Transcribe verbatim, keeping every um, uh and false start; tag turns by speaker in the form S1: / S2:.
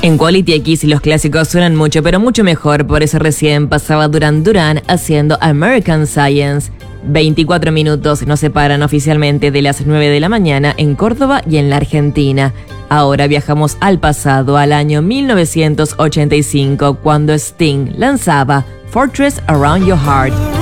S1: En Quality X los clásicos suenan mucho, pero mucho mejor, por eso recién pasaba Duran Duran haciendo American Science. veinticuatro minutos nos separan oficialmente de las nueve de la mañana en Córdoba y en la Argentina. Ahora viajamos al pasado, al año mil novecientos ochenta y cinco, cuando Sting lanzaba Fortress Around Your Heart.